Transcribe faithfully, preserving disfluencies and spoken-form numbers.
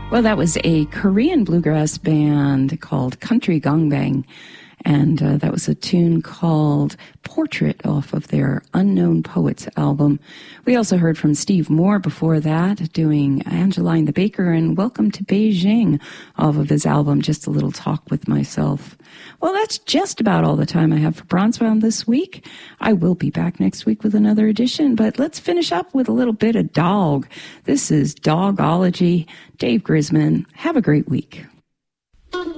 Well, that was a Korean bluegrass band called Country Gangbang, and uh, that was a tune called Portrait off of their Unknown Poets album. We also heard from Steve Moore before that, doing Angeline the Baker and Welcome to Beijing off of his album Just a Little Talk with Myself. Well, that's just about all the time I have for Bronzebound this week. I will be back next week with another edition, but let's finish up with a little bit of dog. This is Dogology. Dave Grisman. Have a great week.